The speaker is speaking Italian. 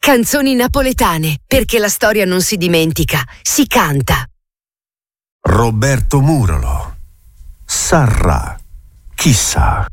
Canzoni napoletane, perché la storia non si dimentica, si canta. Roberto Murolo. Sarà. Chissà.